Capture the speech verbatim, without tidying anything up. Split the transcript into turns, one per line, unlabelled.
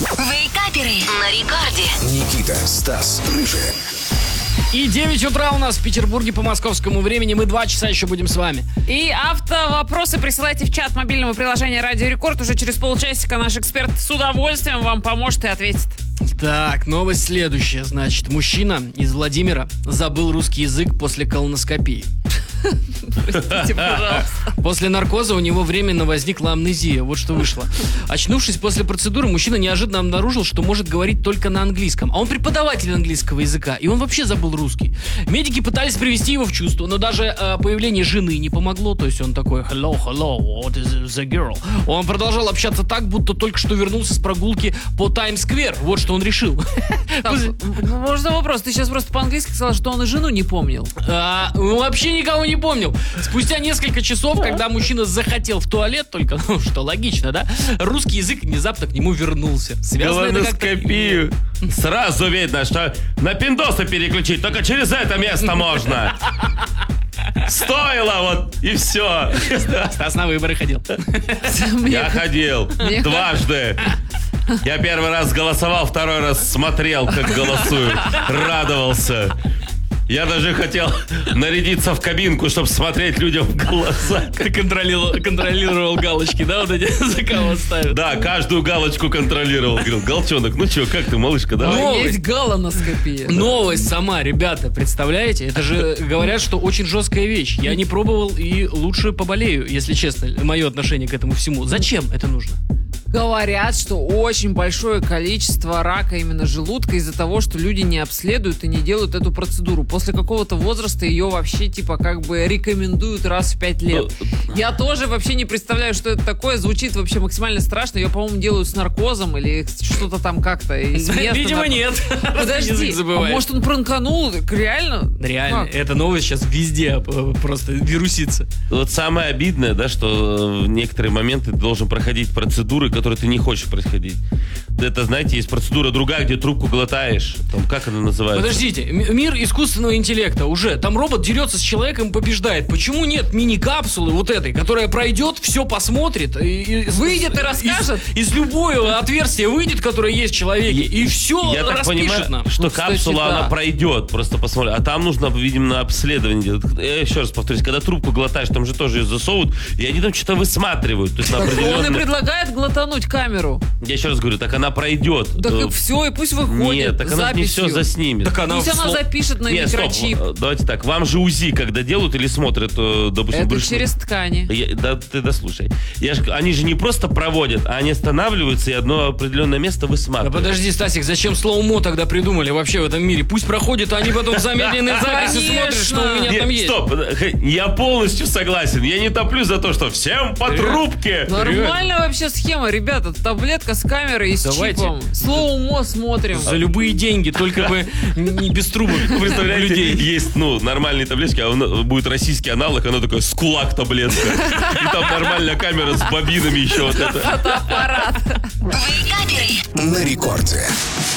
Вейкаперы на рекорде.
Никита, Стас, Рыжий.
И девять утра у нас в Петербурге по московскому времени. Мы два часа еще будем с вами.
И автовопросы присылайте в чат мобильного приложения Радио Рекорд. Уже через полчасика наш эксперт с удовольствием вам поможет и ответит.
Так, новость следующая. Значит, мужчина из Владимира забыл русский язык после колоноскопии.
Простите, пожалуйста.
После наркоза у него временно возникла амнезия. Вот что вышло. Очнувшись после процедуры, мужчина неожиданно обнаружил, что может говорить только на английском. А он преподаватель английского языка, и он вообще забыл русский. Медики пытались привести его в чувство, но даже э, появление жены не помогло. То есть он такой hello, hello, what is the girl? Он продолжал общаться так, будто только что вернулся с прогулки по Таймс-сквер. Вот что он решил.
Так, можно вопрос? Ты сейчас просто по-английски сказал, что он и жену не помнил.
А, вообще никого не помнил. Спустя несколько часов, когда мужчина захотел в туалет, только, ну что логично, да, русский язык внезапно к нему вернулся. Связано это как-то-
Колоноскопию. Сразу видно, что на пиндосы переключить только через это место можно. Стоило вот, и все.
Стас на выборы ходил.
Я ходил
Мне
дважды. Я первый раз голосовал, второй раз смотрел, как голосуют. Радовался. Я даже хотел нарядиться в кабинку, чтобы смотреть людям в глаза.
Контролировал, контролировал галочки, да, вот эти, за кого ставят.
Да, каждую галочку контролировал. Говорил, Галчонок, ну что, как ты, малышка, давай?
Ну,
Есть галоноскопия.
Новость сама, ребята, представляете? Это же говорят, что очень жесткая вещь. Я не пробовал и лучше поболею, если честно, мое отношение к этому всему. Зачем это нужно?
Говорят, что очень большое количество рака именно желудка из-за того, что люди не обследуют и не делают эту процедуру. После какого-то возраста ее вообще типа как бы рекомендуют раз в пять лет. Я тоже вообще не представляю, что это такое. Звучит вообще максимально страшно. Ее, по-моему, делают с наркозом или что-то там как-то. из места
Видимо,
на-
нет.
Подожди,
Язык
а
забывает.
может он пранканул? Так реально?
Реально,
Как?
эта новость сейчас везде э, просто вирусится.
Вот самое обидное, да, что в некоторые моменты ты должен проходить процедуры, которые ты не хочешь проходить. Это, знаете, есть процедура другая, где трубку глотаешь. Там, как она называется?
Подождите, м- мир искусственного интеллекта уже. Там робот дерется с человеком и побеждает. Почему нет мини-капсулы вот этой, которая пройдет, все посмотрит, и, и-
Выйдет и
из-
расскажет?
Из, из любого отверстия выйдет, которое есть в человеке, и все
Я так
распишет
понимаю,
нам.
что
Ну, кстати,
капсула,
да.
она пройдет, просто посмотри. А там нужно, видимо, на обследование делать. Я еще раз повторюсь, когда трубку глотаешь, там же тоже ее засовывают, и они там что-то высматривают. То есть на
Он и
определенный...
предлагает глотануть камеру.
Я еще раз говорю, так она пройдет.
Так
Э,
и все, и пусть выходит.
Нет, так она же не все
записью.
заснимет.
Так она
Пусть
в
она
сло-
запишет на
Нет, стоп,
микрочип.
э, давайте так. Вам же УЗИ, когда делают или смотрят, э, допустим,
Это
брюшную-
через ткани.
Я- да, ты дослушай. Я ж- они же не просто проводят, а они останавливаются и одно определенное место
Да
высматривают.
подожди, Стасик, зачем слоумо тогда придумали вообще в этом мире? Пусть проходит, а они потом в замедленной записи смотрят, что у меня
Нет,
там есть.
стоп, х- я полностью согласен. Я не топлю за то, что всем по трубке.
Нормальная вообще схема, ребята. Таблетка с камерой и с
Давайте.
чипом. Слоумо смотрим.
За любые деньги, только бы не без трубок.
Представляете,
людей.
есть, ну, нормальные таблетки, а он- будет российский аналог, она такая, скулак таблетка. И там нормальная камера с бобинами еще вот это.
Фотоаппарат.
Вейкаперы.
На рекорде.